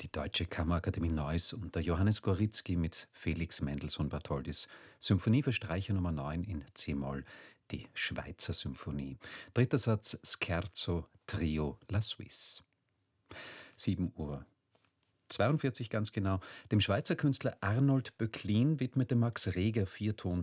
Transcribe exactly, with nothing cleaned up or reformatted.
Die Deutsche Kammerakademie Neuss und der Johannes Gorizki mit Felix Mendelssohn Bartholdys Symphonie für Streicher Nummer neun in C-Moll, die Schweizer Symphonie. Dritter Satz Scherzo Trio La Suisse. sieben Uhr zweiundvierzig ganz genau. Dem Schweizer Künstler Arnold Böcklin widmete Max Reger Vierton